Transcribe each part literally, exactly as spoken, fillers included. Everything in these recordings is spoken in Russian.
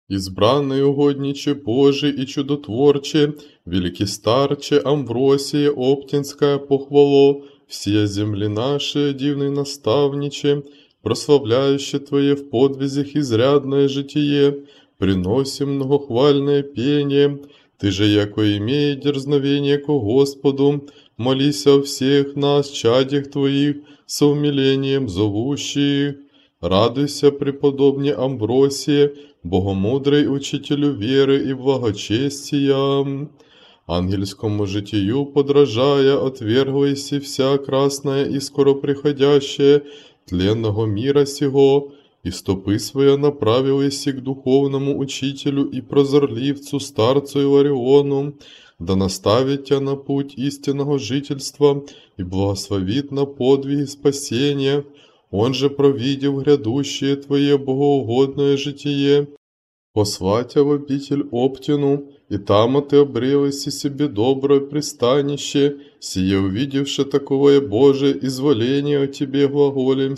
Избранный угодниче Божий и чудотворче, великий старче Амвросия Оптинская похвало, все земли наши, дивный наставниче, прославляюще Твое в подвизях изрядное житие, приносим многохвальное пение. Ты же, яко имея дерзновение ко Господу, молись о всех нас, чадях Твоих, со умилением зовущих. Радуйся, преподобне Амвросие, богомудрый учителю веры и благочестия. Ангельскому житию подражая, отверглайся вся красная и скоро приходящая тленного мира сего, и стопы своя направилась к духовному учителю и прозорливцу, старцу Илариону, да наставит тебя на путь истинного жительства и благословит на подвиги спасения. Он же, провидев грядущее Твое богоугодное житие, послатя в обитель Оптину, и там ты обрелась и себе доброе пристанище, сие увидевши таковое Божие изволение о тебе глаголем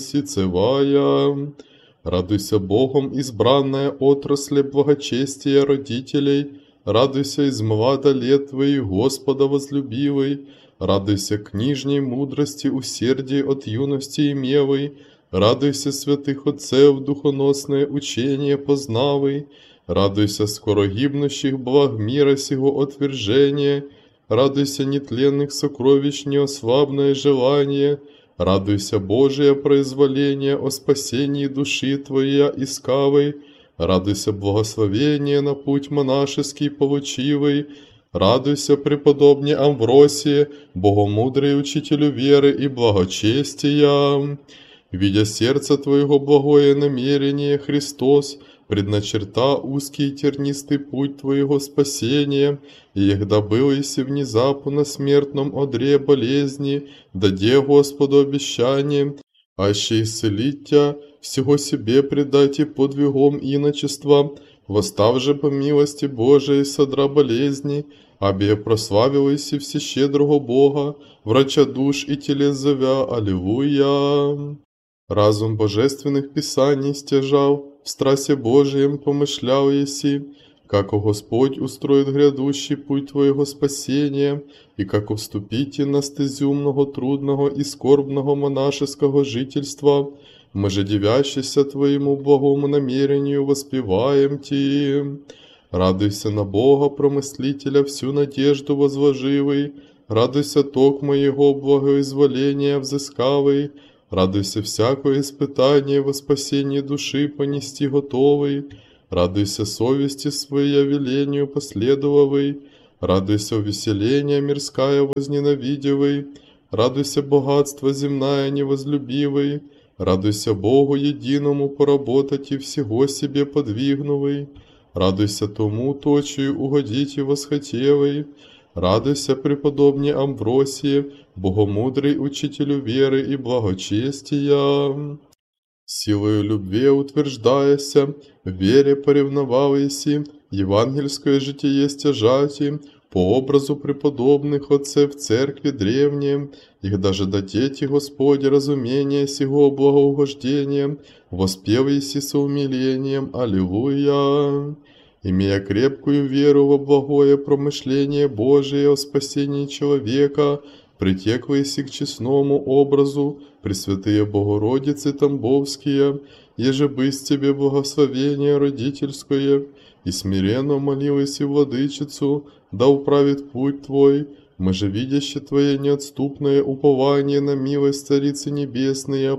сицевая. Радуйся Богом, избранная отрасль благочестия родителей, радуйся из млада лет Твоих, Господа возлюбивый, радуйся книжней мудрости, усердия от юности имевой, радуйся святых отцев, духоносное учение познавый, радуйся скоро гибнущих благ мира сего отвержения, радуйся нетленных сокровищ неослабное желание, радуйся Божие произволение о спасении души Твоя искавой, радуйся благословение на путь монашеский получивый, радуйся, преподобне Амвросие, богомудрый учителю веры и благочестия. Видя сердце Твоего благое намерение, Христос, предначерта узкий и тернистый путь Твоего спасения, и егда был иси внезапно на смертном одре болезни, даде Господу обещание, аще исцелить Тя, всего себе предайте подвигом иночества, восстав же по милости Божией содра болезни, абе прославилась и всещедрого Бога, врача душ и телес зовя, аллилуйя. Разум божественных писаний стяжал, в страсе Божием помышлял еси, како Господь устроит грядущий путь Твоего спасения, и како вступите на стезю много трудного и скорбного монашеского жительства, мы же, дивящийся Твоему благому намерению, воспеваем Ти. Радуйся на Бога, промыслителя, всю надежду возложивый, радуйся ток моего благоизволения взыскавый, радуйся всякое испытание во спасении души понести готовый, радуйся совести своей велению последовавой, радуйся увеселения мирская возненавидевой, радуйся богатство земная невозлюбивой, радуйся Богу единому поработать и всего себе подвигнувый, радуйся тому точию угодить и восхотевой, радуйся, преподобне Амвросие, богомудрый учителю веры и благочестия. Силою любви утверждаяся, в вере поревновавайся, евангельское житие стяжати, по образу преподобных отцев церкви древней, их даже дадете, Господи, разумение сего благоугождения, воспевайся со умилением, аллилуйя. Имея крепкую веру во благое промышление Божие о спасении человека, притеквайся к честному образу, Пресвятые Богородицы Тамбовские, еже бысть тебе благословение родительское, и смиренно молилась и владычицу, да управит путь Твой, мы же, видяще Твое неотступное упование на милость Царицы Небесной,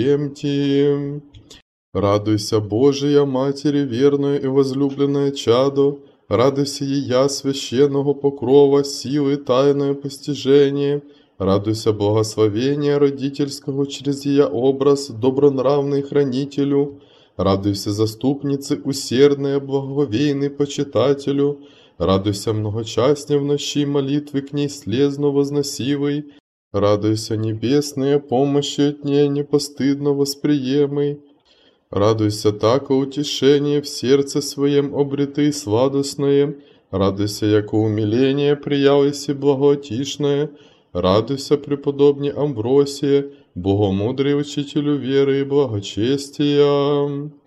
поемте. Радуйся, Божия Матери, верная и возлюбленное чадо, радуйся ея священного покрова, силы тайное постижение, радуйся благословения родительского через ея образ, добронравный хранителю, радуйся заступнице усердная, благоговейный почитателю, радуйся многочастне в ночи молитвы к ней слезно возносивой, радуйся небесная помощи от ней непостыдно восприемой, радуйся тако утешение в сердце своем обреты сладостное, радуйся, яко умиление приялися благоотишное, радуйся, преподобне Амвросие, богомудрый учителю веры и благочестия.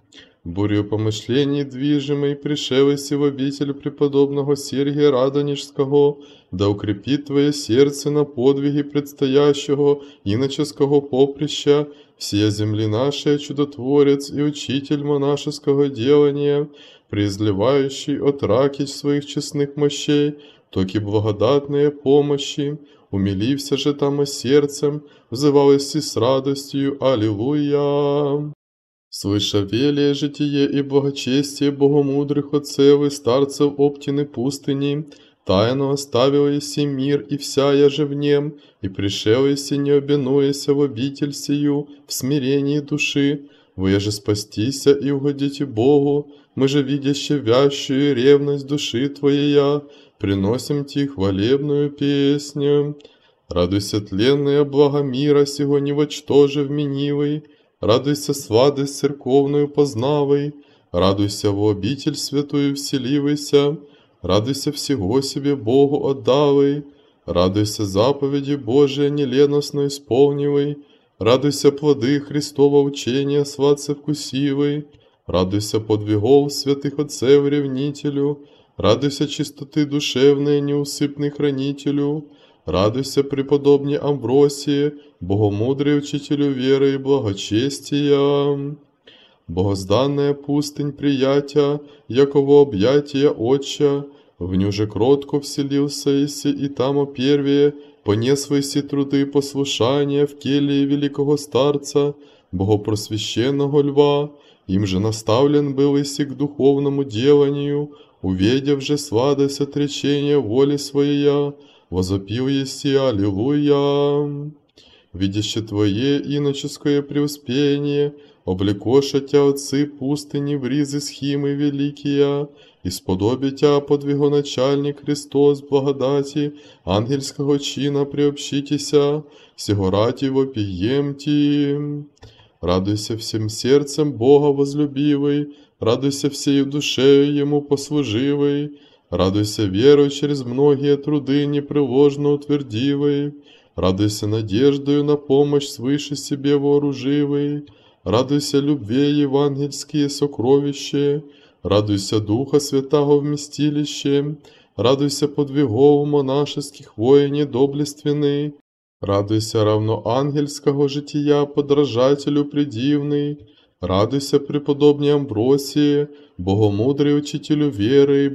Бурью помышлений движимый, пришелся в обитель преподобного Сергия Радонежского, да укрепит твое сердце на подвиги предстоящего иноческого поприща, всея земли нашей чудотворец и учитель монашеского делания, преизливающий от раки своих честных мощей, токи благодатные помощи, умилився же там сердцем, взывалось и с радостью, Аллилуйя. Слыша велие житие и благочестие богомудрых отцев и старцев Оптины пустыни, тайно оставил еси мир и вся яже в нем, и пришел еси не обинуяся в обитель сию, в смирении души, вы же спастися и угодите Богу, мы же, видяще вящую ревность души твоей, приносим ти хвалебную песню. Радуйся, тленная блага мира сего невочтоже вменивый, радуйся, сладость церковную познавай, радуйся в обитель святую вселивайся, радуйся всего себе Богу отдавай, радуйся заповеди Божия неленостно исполнивай, радуйся плоды Христова учения сватце вкусивай, радуйся подвигов святых отцев ревнителю, радуйся чистоты душевной неусыпный хранителю, радуйся преподобне Амвросии, богомудрый учителю веры и благочестия. Богозданная пустынь приятия, яково объятия Отча, в ню же кротко вселился еси, и там опервие понес еси труды послушания в келии великого старца, богопросвященного льва, им же наставлен был еси к духовному деланию, увидев же сладость отречения воли своей, возопил еси Аллилуйя. Видяще твое иноческое преуспение, облекоша тя отцы пустыни в ризы схимы великие, исподобие тя подвигоначальник Христос благодати ангельского чина приобщитеся, сего ради вопиемти. Радуйся всем сердцем Бога возлюбивый, радуйся всею душею Ему послуживой, радуйся верой через многие труды непреложно утвердивой, радуйся надеждою на помощь свыше себе вооруживой, радуйся любви евангельские сокровища, радуйся Духа Святаго вместилище, радуйся подвигов монашеских воине доблественный, радуйся равно ангельского жития подражателю предивный, радуйся преподобне Амвросии, богомудрый учителю веры и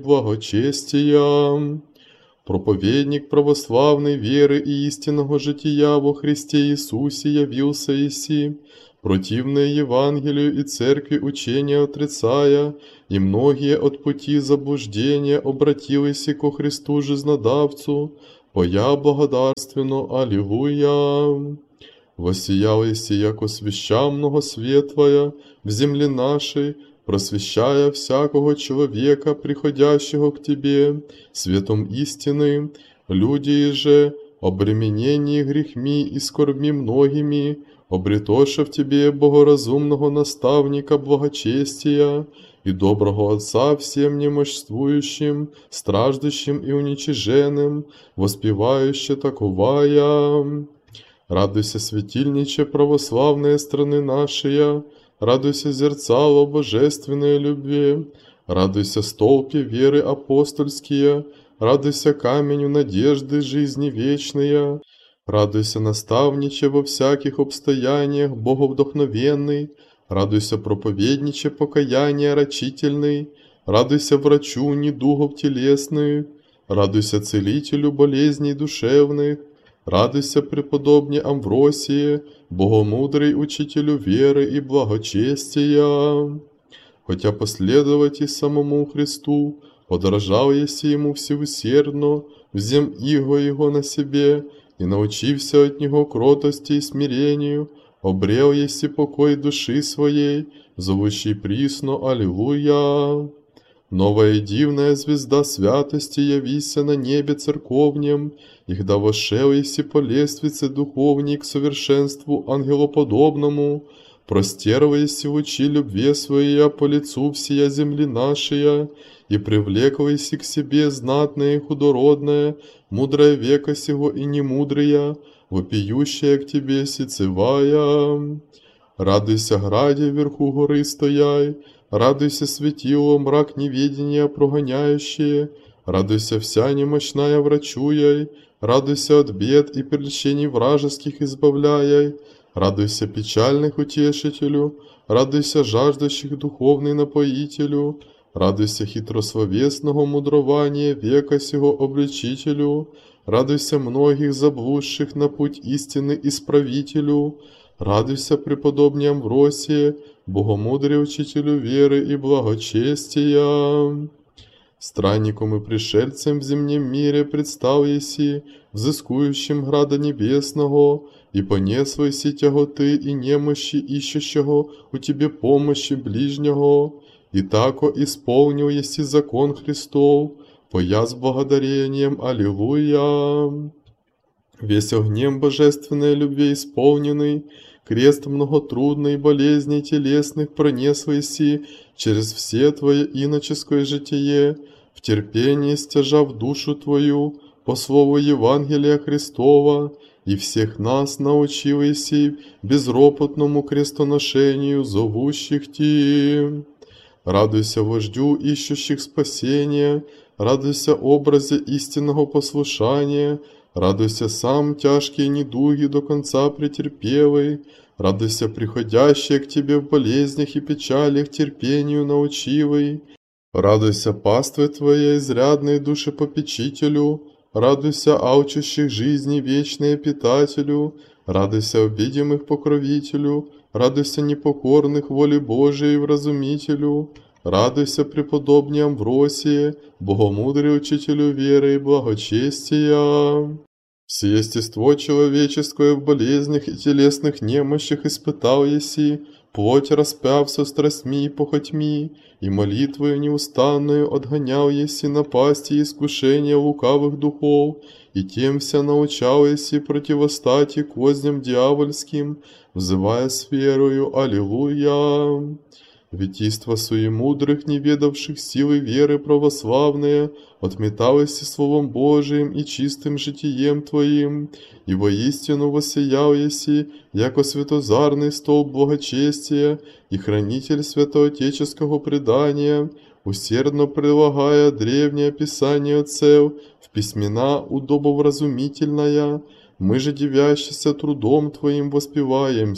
благочестия, проповедник православной веры и истинного жития во Христе Иисусе явился еси, противное Евангелию и церкви учения отрицая, и многие от пути заблуждения обратились ко Христу жизнодавцу, поя благодарственно, Аллилуйя. Воссиял еси, яко свеща много светлая в земле нашей, просвещая всякого человека, приходящего к Тебе, светом истины, люди же, обременении грехми и скорбми многими, обретоша в Тебе богоразумного наставника благочестия и доброго Отца всем немощствующим, страждущим и уничиженным, воспевающе таковая. Радуйся, светильниче православные страны нашей, радуйся, зерцало божественной любви, радуйся, столпе веры апостольские, радуйся, каменю надежды жизни вечной, радуйся, наставниче во всяких обстояниях боговдохновенный, радуйся, проповедниче покаяния рачительный, радуйся, врачу недугов телесных, радуйся, целителю болезней душевных, радуйся, преподобне Амвросии, богомудрый учителю веры и благочестия. Хотя последовать и самому Христу, подражал еси ему всеусердно, взем иго его на себе, и научився от него кротости и смирению, обрел еси покой души своей, зовущий присно Аллилуйя. Новая и дивная звезда святости явися на небе церковнем, и когда вошел еси по лествице духовней к совершенству ангелоподобному, простервайся в очи любви своей по лицу всея земли нашей, и привлекайся к себе знатное и худородное, мудрое века сего и немудрая, вопиющая к тебе сицевая. Радуйся, граде вверху горы стояй, Радуйся, светило, мрак неведения прогоняющее. Радуйся, вся немощная врачуяй. Радуйся от бед и прельщений вражеских избавляй. Радуйся, печальных утешителю. Радуйся, жаждущих духовный напоителю. Радуйся, хитрословесного мудрования века сего обличителю. Радуйся, многих заблудших на путь истины исправителю. Радуйся, преподобный Амвросие, богомудрый учителю веры и благочестия. Странником и пришельцем в земнем мире предстал еси, взыскующим града небесного, и понес еси тяготы и немощи ищущего у тебе помощи ближнего, и тако исполнил еси закон Христов, поя с благодарением Аллилуйя. Весь огнем божественной любви исполненный, крест многотрудный болезней телесных пронес еси через все твое иноческое житие, в терпении стяжав душу твою по слову Евангелия Христова, и всех нас научил еси безропотному крестоношению зовущих ти. Радуйся вождю ищущих спасения, радуйся образе истинного послушания, радуйся сам тяжкие недуги до конца претерпевый, радуйся приходящие к тебе в болезнях и печалях терпению научивый, радуйся пастве твоей изрядной душепопечителю, радуйся алчущих жизни вечной питателю, радуйся обидимых покровителю, радуйся непокорных воле Божией вразумителю, радуйся преподобный Амвросие, богомудрый учителю веры и благочестия. Все естество человеческое в болезнях и телесных немощах испытал еси, плоть распяв со страстьми и похотьми, и молитвою неустанную отгонял еси напасти и искушения лукавых духов, и тем вся научал еси противостать и козням дьявольским, взывая с верою Аллилуйя. Витийства суемудрых, не ведавших силы веры православные, отметалось и Словом Божиим и чистым житием Твоим, и воистину воссиял еси, яко святозарный столб благочестия и хранитель святоотеческого предания, усердно прилагая древнее писание отцев в письмена удобовразумительная, мы же, дивящийся трудом Твоим, воспеваем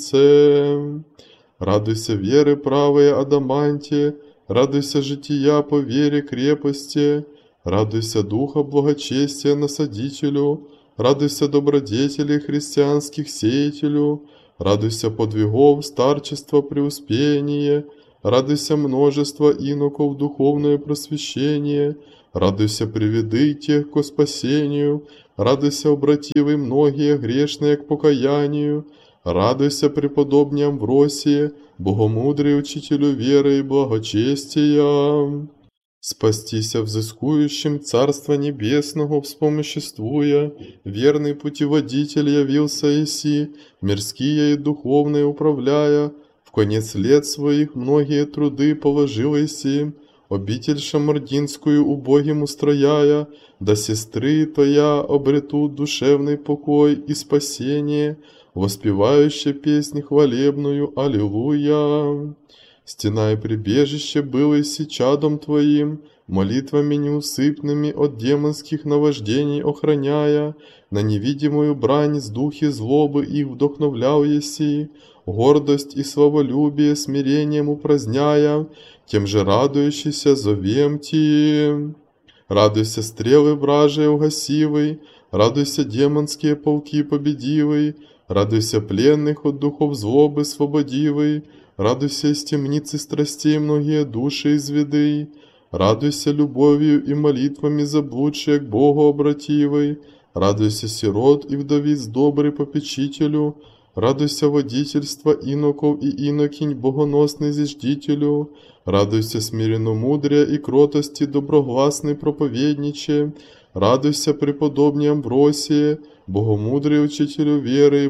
сице. Радуйся веры правые адаманте, радуйся жития по вере крепости, радуйся духа благочестия насадителю, радуйся добродетелей христианских сеятелю, радуйся подвигов старчества преуспение, радуйся множество иноков духовное просвещение, радуйся приведы тех ко спасению, радуйся обративый многие грешные к покаянию, радуйся преподобный Амвросие, богомудрый учителю веры и благочестия. Спастися взыскующим Царства Небесного вспомоществуя, верный путеводитель явился еси, мирские и духовные управляя, в конец лет своих многие труды положил еси, обитель шамардинскую убогим устрояя, да сестры твоя обретут душевный покой и спасение, воспевающая песнь хвалебную Аллилуйя. Стена и прибежище было еси чадом Твоим, молитвами неусыпными от демонских наваждений охраняя, на невидимую брань с духи злобы их вдохновлял еси, гордость и славолюбие смирением упраздняя, тем же радующийся зовем Ти. Радуйся стрелы вражей угасивый, радуйся демонские полки победивый, радуйся пленных от духов злобы свободивый, радуйся из темницы страстей многие души изведы, радуйся любовью и молитвами заблудшие к Богу обративой, радуйся сирот и вдовиц добрый попечителю, радуйся водительства иноков и инокинь богоносный зиждителю, радуйся смиренно мудрия и кротости доброгласный проповедниче, радуйся преподобный Амвросие, богомудрый учителю веры и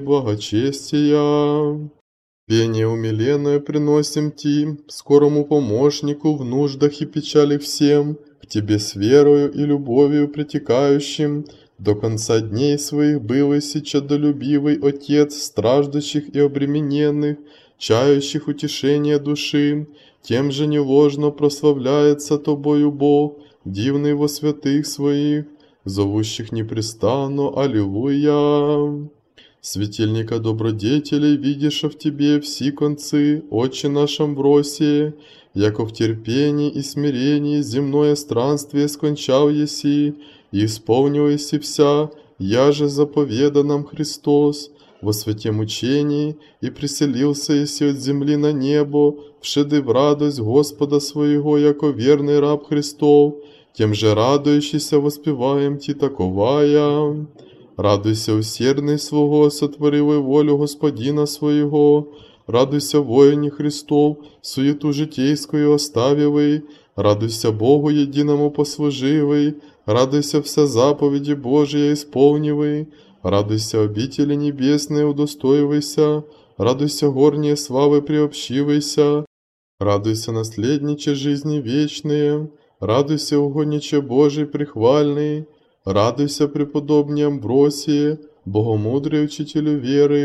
благочестия. Пение умиленное приносим Ти, скорому помощнику в нуждах и печали всем, к Тебе с верою и любовью притекающим, до конца дней своих был еси чадолюбивый Отец страждущих и обремененных, чающих утешения души, тем же неложно прославляется тобою Бог, дивный во святых своих, зовущих непрестанно, аллилуйя. Светильника добродетелей видишь в тебе все концы, Отче наш Амвросие, яко в терпении и смирении земное странствие скончал еси, и исполнил еси вся, я же заповеда нам Христос, во святем учении, и приселился еси от земли на небо, вшеды в радость Господа своего, яко верный раб Христов, тем же радующийся воспеваем ти таковая. Радуйся, усердный свого, сотворивой волю Господина своего, радуйся, воине Христов, суету житейскую оставивай, радуйся Богу единому послуживай, радуйся вся заповеди Божия исполнивай, радуйся обители небесные удостоивайся, радуйся горние славы приобщивайся, радуйся наследниче жизни вечные, радуйся угодниче Божий прихвальный, радуйся, преподобный Амвросие, богомудрый учителю веры и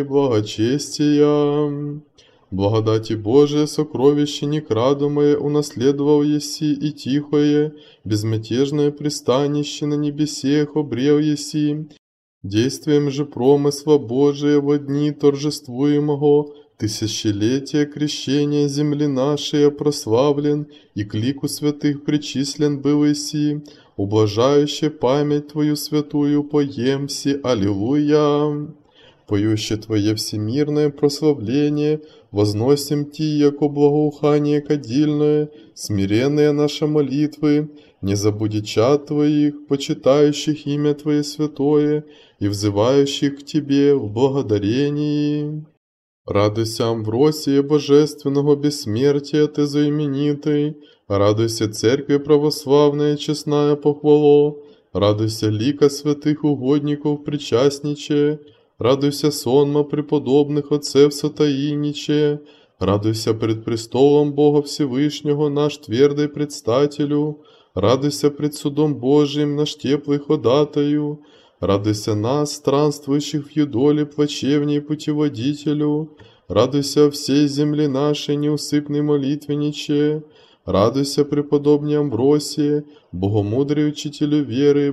благочестия. Благодати Божие, сокровище некрадомое, унаследовал еси и тихое, безмятежное пристанище на небесех обрел еси. Действием же промысла Божия во дни торжествуемого, тысячелетия крещения земли нашей прославлен, и к лику святых причислен был еси, ублажающий память Твою святую поемси, аллилуйя. Поюще Твое всемирное прославление, возносим Ти, яко благоухание кадильное, смиренные наши молитвы, не забуди чад Твоих, почитающих имя Твое святое и взывающих к Тебе в благодарении. Радуйся, Амвросия божественного бессмертия Ты заименитый, радуйся, Церкви православная честная похвало, радуйся, лика святых угодников причастниче, радуйся, сонма преподобных отцев сотаиниче, радуйся пред престолом Бога Всевышнего наш твердый предстателю, радуйся пред судом Божиим наш теплый ходатаю, радуйся нас, странствующих в юдоле плачевней путеводителю, радуйся всей земли нашей неусыпной молитвенниче, радуйся, преподобный Амвросие, богомудрый учителю веры и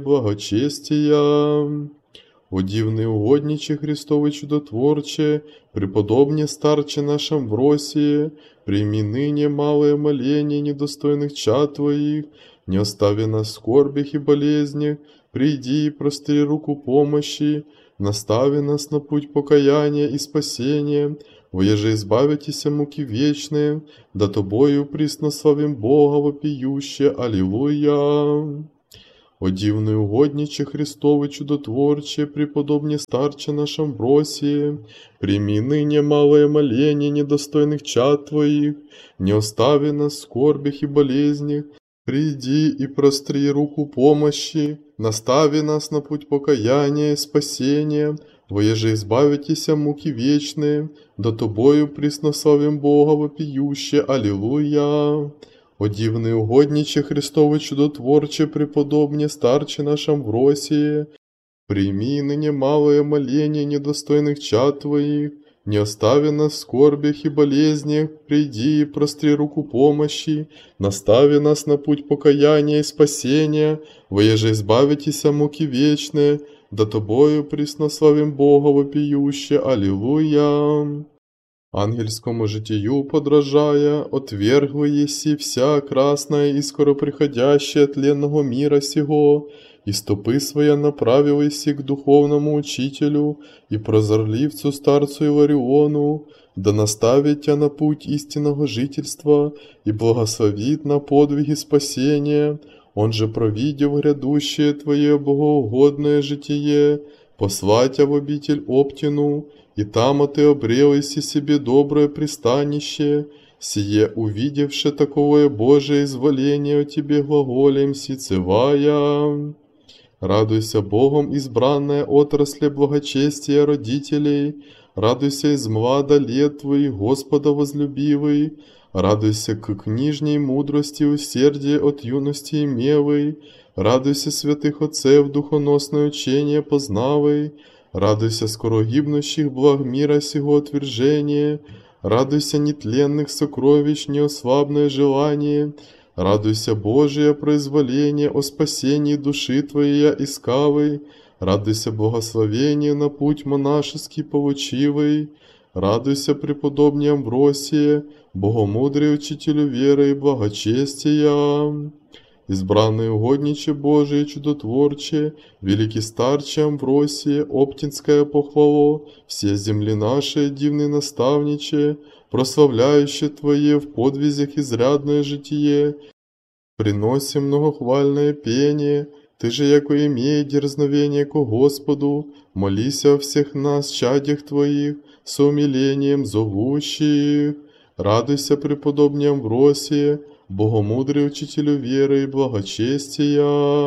благочестия. О дивный угодниче Христовый чудотворче, преподобный старче наш Амвросие, прими ныне малое моление недостойных чад Твоих, не остави нас в скорбях и болезнях, приди и простри руку помощи, настави нас на путь покаяния и спасения, воеже избавитесь муки вечные, да Тобою приснославим Бога вопиюще, аллилуйя. О дивный угодниче Христовый чудотворче, преподобный старче наш Амвросие, прими ныне малое моление недостойных чад Твоих, не остави нас в скорбях и болезнях, приди и простри руку помощи, настави нас на путь покаяния и спасения, воеже избавитесь муки вечные, да Тобою приснославим Бога вопиюще, аллилуйя. О дивный угодниче Христовый чудотворче, преподобный старче наш Амвросие, прими ныне малое моление недостойных чад Твоих, не остави нас в скорбях и болезнях, приди и простри руку помощи, настави нас на путь покаяния и спасения, воеже избавитесь муки вечные, да Тобою приснославим Бога вопиюще, аллилуйя. Ангельскому житию подражая, отвергла еси вся красная и скороприходящая тленного мира сего, и стопы своя направил еси к духовному учителю и прозорливцу старцу Илариону, да наставит тебя на путь истинного жительства и благословит на подвиги спасения, он же, провидев грядущее Твое богоугодное житие, послать тебя в обитель Оптину, и там ты обрелайся себе доброе пристанище, сие увидевши таковое Божие изволение о тебе глаголем сицевая. Радуйся Богом избранная отрасле благочестия родителей, радуйся из млада лет Твоих Господа возлюбивый, радуйся к книжней мудрости усердия от юности имевой, радуйся святых отцев духоносное учение познавай, радуйся скоро гибнущих благ мира сего отвержения, Радуйся нетленных сокровищ, неослабное желание. Радуйся, Божие произволение, о спасении души Твоей я искавый. Радуйся, благословение на путь монашеский получивый. Радуйся, преподобный Амвросие, богомудрый учителю веры и благочестия. Избранный угодниче Божие чудотворче, великий старче Амвросие, Оптинское похвало, все земли наши, дивный наставниче, прославляющее Твое в подвизях изрядное житие, приносим многохвальное пение. Ты же, яко имей дерзновение ко Господу, молися о всех нас, чадях Твоих, с умилением зовущих. Радуйся, преподобный Амвросие, богомудрый учителю веры и благочестия.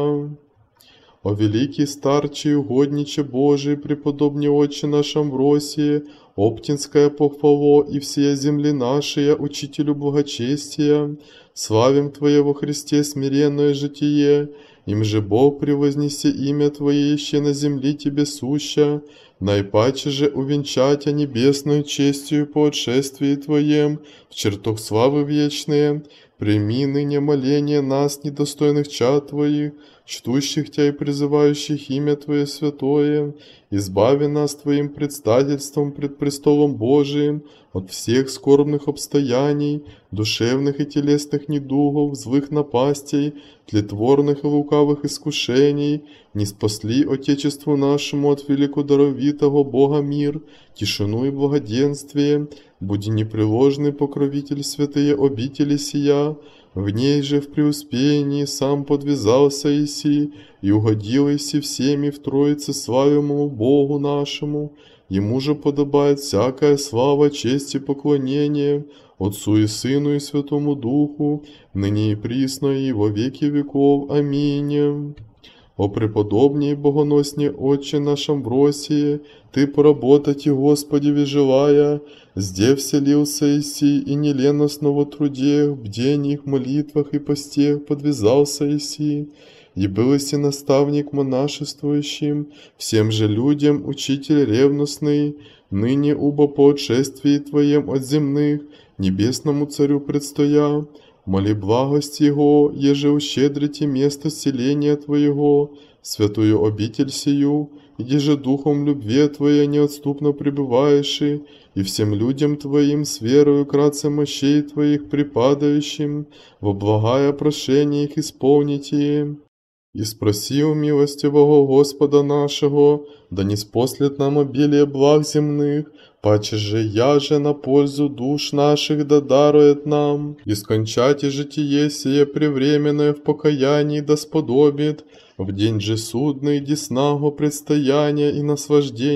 О великий старче и угодниче Божий, преподобный отче наш Амвросие, Оптинское похвало и все земли наши, учителю благочестия, славим Твое во Христе смиренное житие, им же Бог превознесе имя Твое еще на земли Тебе суща, наипаче же увенчать небесную честью по отшествии Твоем в чертог славы вечные. Прими ныне моление нас, недостойных чад Твоих, чтущих Тя и призывающих имя Твое святое, избави нас Твоим предстательством пред престолом Божиим от всех скорбных обстояний, душевных и телесных недугов, злых напастей, тлетворных и лукавых искушений, не спасли Отечеству нашему от великодаровитого Бога мир, тишину и благоденствие, буди непреложный покровитель святые обители сия, в ней же в преуспеянии сам подвязался Иси, и угодил Иси всеми в Троице славимому Богу нашему, Ему же подобает всякая слава, честь и поклонение, Отцу и Сыну и Святому Духу, ныне и присно и во веки веков. Аминь. О преподобней и богоносне Отче наш Амвросие, Ты поработать и Господи желая, здесь вселился Иси, и неленно снова труде, в бдениях, молитвах и постех подвязался Иси, и был Иси наставник монашествующим, всем же людям учитель ревностный, ныне убо по отшествии Твоем от земных, небесному Царю предстоя, моли благость Его, еже ущедрите место селения Твоего, святую обитель сию, иди же духом любви Твоей неотступно пребываешь, и всем людям Твоим с верою кратце мощей Твоих припадающим, во благая прошение их исполните. И спроси у милостивого Господа нашего, да не спослет нам обилие благ земных, паче же я же на пользу душ наших да дарует нам, и скончайте житие сие превременное в покаянии да сподобит, в день же судный деснаго предстояния и наслаждения